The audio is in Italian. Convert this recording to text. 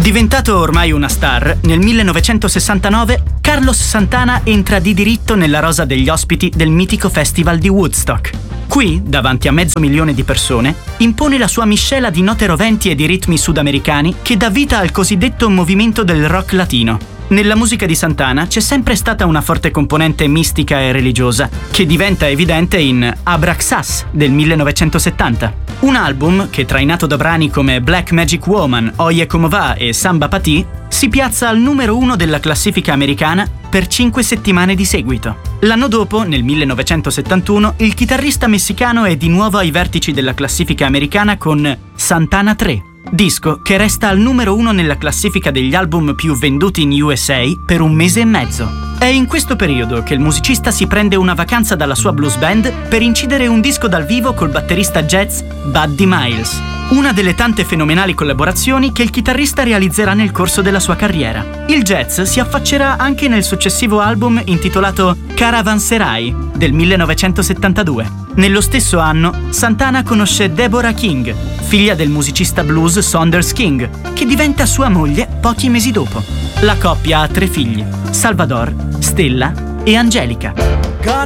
Diventato ormai una star, nel 1969 Carlos Santana entra di diritto nella rosa degli ospiti del mitico festival di Woodstock. Qui, davanti a 500.000 di persone, impone la sua miscela di note roventi e di ritmi sudamericani che dà vita al cosiddetto movimento del rock latino. Nella musica di Santana c'è sempre stata una forte componente mistica e religiosa, che diventa evidente in Abraxas del 1970. Un album che, trainato da brani come Black Magic Woman, Oye Como Va e Samba Pa' Ti, si piazza al numero 1 della classifica americana per 5 settimane di seguito. L'anno dopo, nel 1971, il chitarrista messicano è di nuovo ai vertici della classifica americana con Santana 3, disco che resta al numero 1 nella classifica degli album più venduti in USA per 1 mese e mezzo. È in questo periodo che il musicista si prende una vacanza dalla sua blues band per incidere un disco dal vivo col batterista jazz Buddy Miles, una delle tante fenomenali collaborazioni che il chitarrista realizzerà nel corso della sua carriera. Il jazz si affaccerà anche nel successivo album intitolato Caravanserai del 1972. Nello stesso anno, Santana conosce Deborah King, figlia del musicista blues Saunders King, che diventa sua moglie pochi mesi dopo. La coppia ha 3 figli: Salvador, Stella e Angelica.